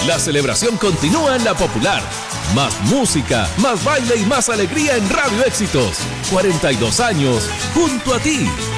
La celebración continúa en La Popular. Más música, más baile y más alegría en Radio Éxitos. 42 años junto a ti.